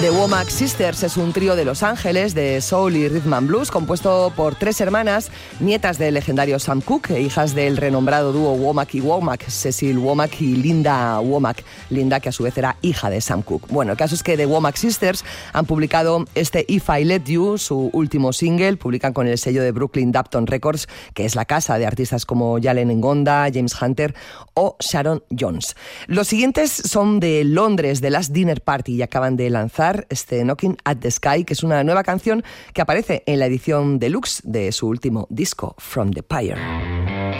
The Womack Sisters es un trío de Los Ángeles de soul y rhythm and blues compuesto por 3 hermanas, nietas del legendario Sam Cooke e hijas del renombrado dúo Womack y Womack, Cecil Womack y Linda Womack. Linda, que a su vez era hija de Sam Cooke. Bueno, el caso es que The Womack Sisters han publicado este If I Let You, su último single. Publican con el sello de Brooklyn Dapton Records, que es la casa de artistas como Yalen Ngonda, James Hunter o Sharon Jones. Los siguientes son de Londres, de Last Dinner Party, y acaban de lanzar este Knocking at the Sky, que es una nueva canción que aparece en la edición deluxe de su último disco, From the Pyre.